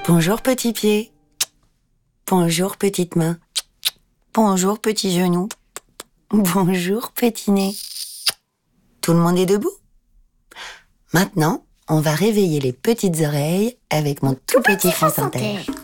Bonjour petit pied. Bonjour petite main. Bonjour petit genou. Bonjour petit nez. Tout le monde est debout? Maintenant, on va réveiller les petites oreilles avec mon tout petit France Inter.